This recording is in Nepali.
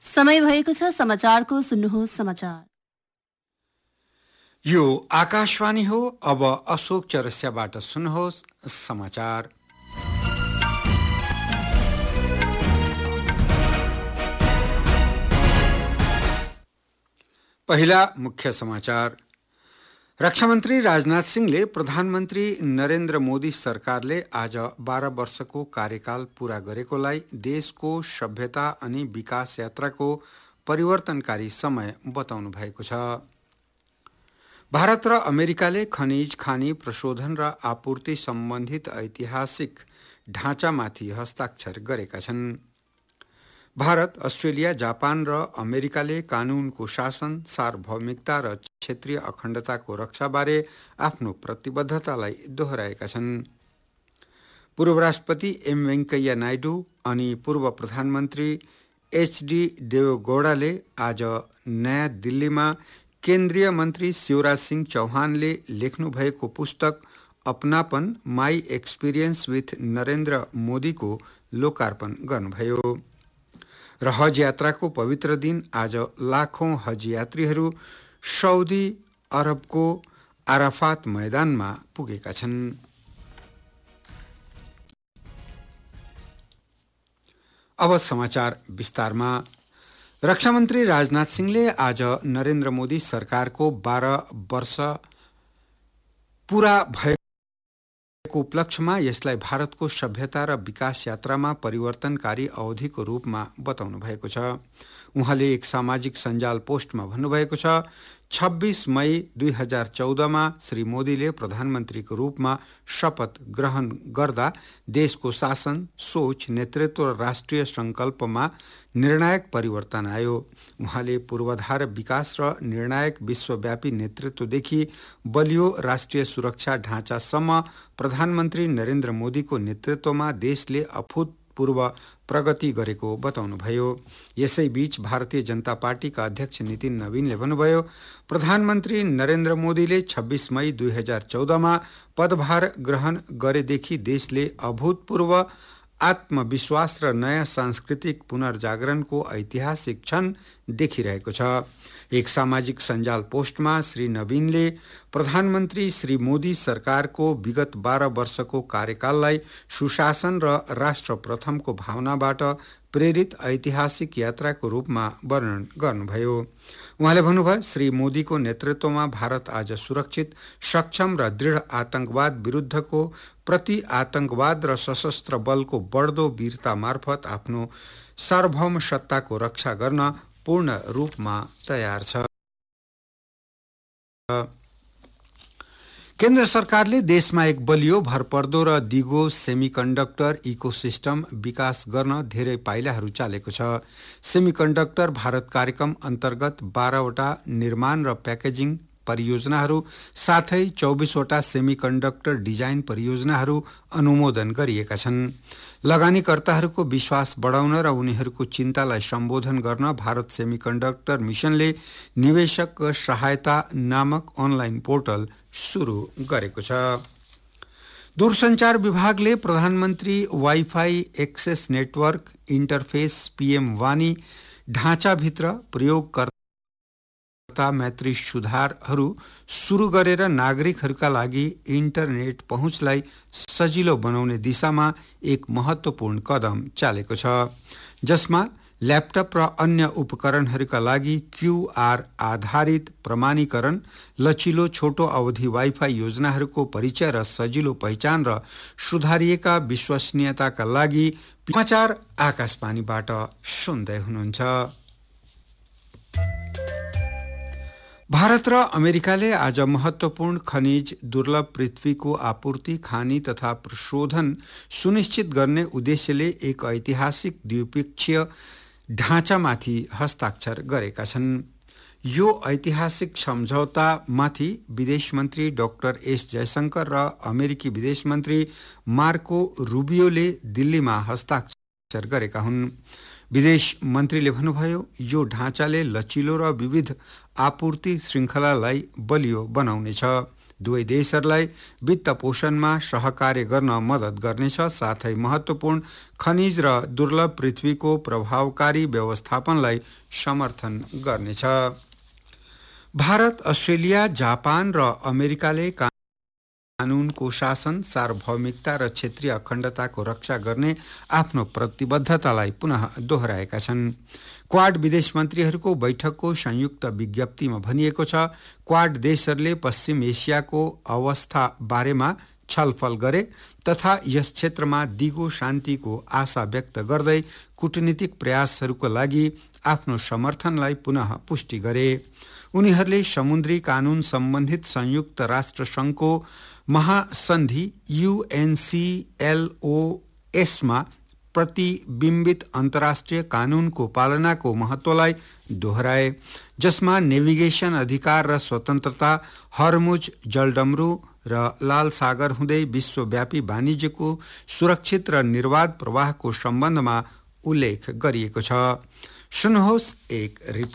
समय भएको छ समाचारको। सुन्नुहोस् समाचार। यो आकाशवाणी हो। अब अशोक चरस्याबाट सुन्नुहोस् समाचार। पहिला मुख्य समाचार। रक्षामन्त्री राजनाथ सिंहले प्रधानमन्त्री नरेन्द्र मोदी सरकारले आज 12 वर्षको कार्यकाल पूरा गरेकोलाई देशको सभ्यता अनि विकास यात्राको परिवर्तनकारी समय बताउनु भएको छ। भारत र अमेरिकाले खनिज, खानी, प्रशोधन र आपूर्ति सम्बन्धित ऐतिहासिक ढाँचामाथि हस्ताक्षर गरेका छन्। भारत, अस्ट्रेलिया, जापान र अमेरिकाले कानूनको शासन, सार्वभौमिकता र क्षेत्रीय अखण्डताको रक्षाबारे आफ्नो प्रतिबद्धतालाई दोहोऱ्याएका छन्। पूर्व राष्ट्रपति एम वेंकैया नायडू अनि पूर्व प्रधानमन्त्री एचडी देवेगौडाले आज नयाँ दिल्लीमा केन्द्रीय मन्त्री शिवराज सिंह चौहानले लेख्नुभएको पुस्तक अपनापन माई एक्सपिरियन्स विथ नरेन्द्र मोदीको लोकार्पण गर्नुभयो। र हज यात्राको पवित्र दिन आज लाखौं हज यात्रीहरू सऊदी अरबको आराफात मैदानमा पुगेका छन्। अब समाचार विस्तारमा। रक्षामन्त्री राजनाथ सिंहले आज नरेन्द्र मोदी सरकारको 12 वर्ष पूरा भएको उपलक्ष्यमा यसलाई भारतको सभ्यता र विकास यात्रामा परिवर्तनकारी अवधिको रूपमा बताउनु भएको छ। उहाँले एक सामाजिक सञ्जाल पोस्टमा भन्नुभएको छ, 26 मई 2014मा श्री मोदीले प्रधानमन्त्रीको रूपमा शपथ ग्रहण गर्दा देशको शासन, सोच, नेतृत्व र राष्ट्रिय सङ्कल्पमा निर्णायक परिवर्तन आयो। उहाँले पूर्वाधार विकास र निर्णायक विश्वव्यापी नेतृत्वदेखि बलियो राष्ट्रिय सुरक्षा ढाँचासम्म प्रधानमन्त्री नरेन्द्र मोदीको नेतृत्वमा देशले अभूतपूर्व प्रगति गरेको बताउनुभयो। यसैबीच भारतीय जनता पार्टीका अध्यक्ष नितिन नवीनले भन्नुभयो, प्रधानमन्त्री नरेन्द्र मोदीले 26 मई 2014मा पदभार ग्रहण गरेदेखि देशले अभूतपूर्व आत्मविश्वास र नयाँ सांस्कृतिक पुनर्जागरणको ऐतिहासिक क्षण देखिरहेको छ। एक सामाजिक सञ्जाल पोस्टमा श्री नवीनले प्रधानमन्त्री श्री मोदी सरकारको विगत 12 वर्षको कार्यकाललाई सुशासन र राष्ट्र प्रथमको भावनाबाट प्रेरित ऐतिहासिक यात्राको रूपमा वर्णन गर्नुभयो। उहाँले भन्नुभयो, श्री मोदीको नेतृत्वमा भारत आज सुरक्षित, सक्षम र दृढ आतंकवाद विरुद्धको प्रति आतंकवाद र सशस्त्र बलको बढ्दो वीरता मार्फत आफ्नो सार्वभौम सत्ताको रक्षा गर्न पूर्ण रूपमा तयार छ। केन्द्र सरकारले देशमा एक बलियो, भरपर्दो र दिगो सेमिकन्डक्टर इकोसिस्टम विकास गर्न धेरै पाइलाहरू चालेको छ। सेमिकन्डक्टर भारत कार्यक्रम अन्तर्गत 12वटा निर्माण र प्याकेजिङ परियोजनाहरू साथै 24वटा सेमिकन्डक्टर डिजाइन परियोजनाहरू अनुमोदन गरिएका छन्। लगानीकर्ताहरूको विश्वास बढाउन र उनीहरूको चिन्तालाई सम्बोधन गर्न भारत सेमिकन्डक्टर मिसनले निवेशक सहायता नामक अनलाइन पोर्टल सुरु गरेको छ। दूरसञ्चार विभागले प्रधानमन्त्री wifi access network interface PM वानी ढाँचाभित्र प्रयोगकर्ता मैत्री सुधारहरू सुरु गरेर नागरिकहरूका लागि इन्टरनेट पहुँचलाई सजिलो बनाउने दिशामा एक महत्त्वपूर्ण कदम चालेको छ, जसमा ल्यापटप र अन्य उपकरणहरूका लागि क्यूआर आधारित प्रमाणीकरण, लचिलो छोटो अवधि वाइफाई योजनाहरूको परिचय र सजिलो पहिचान र सुधारिएका विश्वसनीयताका लागि समाचार आकाशवाणीबाट सुन्दै हुनुहुन्छ। भारत र अमेरिकाले आज महत्त्वपूर्ण खनिज, दुर्लभ पृथ्वीको आपूर्ति, खानी तथा प्रशोधन सुनिश्चित गर्ने उद्देश्यले एक ऐतिहासिक द्विपक्षीय ढाँचामाथि हस्ताक्षर गरेका छन्। यो ऐतिहासिक सम्झौतामाथि विदेश मन्त्री डाक्टर एस जयशंकर र अमेरिकी विदेश मन्त्री मार्को रुबियोले दिल्लीमा हस्ताक्षर गरेका हुन्। विदेश मन्त्रीले भन्नुभयो, यो ढाँचाले लचिलो र विविध आपूर्ति श्रृङ्खलालाई बलियो बनाउनेछ। दुवै देशहरूलाई वित्त पोषणमा सहकार्य गर्न मद्दत गर्नेछ, साथै महत्त्वपूर्ण खनिज र दुर्लभ पृथ्वीको प्रभावकारी व्यवस्थापनलाई समर्थन गर्नेछ। भारत, अस्ट्रेलिया, जापान र अमेरिकाले कानूनको शासन, सार्वभौमिकता र क्षेत्रीय अखण्डताको रक्षा गर्ने आफ्नो प्रतिबद्धतालाई पुनः दोहोर्याएका छन्। क्वाड विदेश मन्त्रीहरूको बैठकको संयुक्त विज्ञप्तिमा भनिएको छ, क्वाड देशहरूले पश्चिम एसियाको अवस्था बारेमा छलफल गरे तथा यस क्षेत्रमा दिगो शान्तिको आशा व्यक्त गर्दै कूटनीतिक प्रयासहरूका लागि आफ्नो समर्थनलाई पुनः पुष्टि गरे। उनीहरूले समुद्री कानून सम्बन्धित संयुक्त राष्ट्र सङ्घको महासन्धि UNCLOS-मा प्रतिबिम्बित अन्तर्राष्ट्रिय कानूनको पालनाको महत्त्वलाई दोहोऱ्याए, जसमा नेभिगेसन अधिकार र स्वतन्त्रता, हर्मुज जलडमरू र लाल सागर हुँदै विश्वव्यापी वाणिज्यको सुरक्षित र निर्वाध प्रवाहको सम्बन्धमा उल्लेख गरिएको छ। सुन्नुहोस् एक रिपोर्ट।